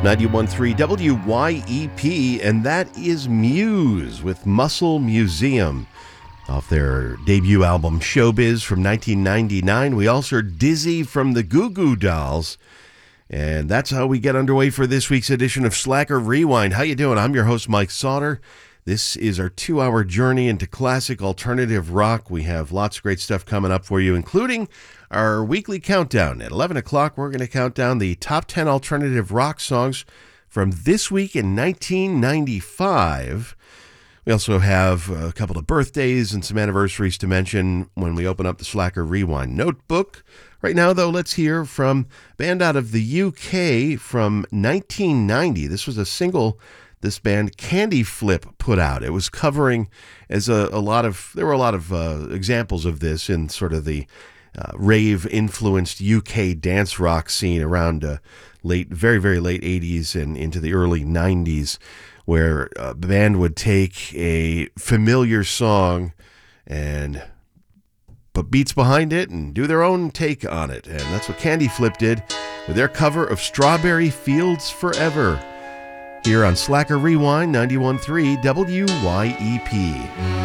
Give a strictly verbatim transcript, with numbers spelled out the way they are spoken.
ninety-one point three W Y E P, and that is Muse with Muscle Museum off their debut album Showbiz from nineteen ninety-nine. We also heard Dizzy from the Goo Goo Dolls, and that's how we get underway for this week's edition of Slacker Rewind. How you doing? I'm your host, Mike Sauter. This is our two-hour journey into classic alternative rock. We have lots of great stuff coming up for you, including our weekly countdown. At eleven o'clock, we're going to count down the top ten alternative rock songs from this week in nineteen ninety-five. We also have a couple of birthdays and some anniversaries to mention when we open up the Slacker Rewind notebook. Right now, though, let's hear from a band out of the U K from nineteen ninety. This was a single this band Candy Flip put out. It was covering as a, a lot of, there were a lot of uh, examples of this in sort of the uh, rave-influenced U K dance rock scene around uh, late, very, very late eighties and into the early nineties, where a band would take a familiar song and put beats behind it and do their own take on it. And that's what Candy Flip did with their cover of Strawberry Fields Forever, here on Slacker Rewind, ninety-one point three W Y E P.